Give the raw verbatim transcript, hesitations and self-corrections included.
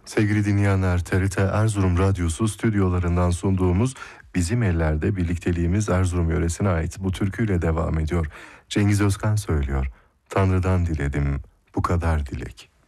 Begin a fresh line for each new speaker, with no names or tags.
Sevgili dinleyenler, T R T Erzurum Radyosu stüdyolarından sunduğumuz Bizim Ellerde Birlikteliğimiz Erzurum yöresine ait bu türküyle devam ediyor. Cengiz Özkan söylüyor. Tanrı'dan diledim bu kadar dilek.